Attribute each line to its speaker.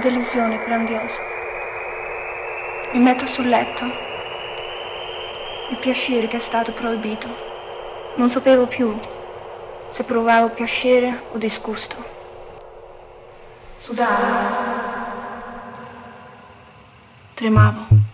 Speaker 1: delusione grandiosa. Mi metto sul letto. Il piacere che è stato proibito. Non sapevo più se provavo piacere o disgusto. Sudavo. Tremavo.